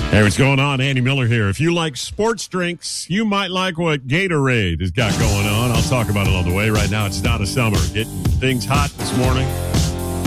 Hey, what's going on? Andy Miller here. If you like sports drinks, you might like what Gatorade has got going on. I'll talk about it on the way. Right now, it's not a summer. Getting things hot this morning.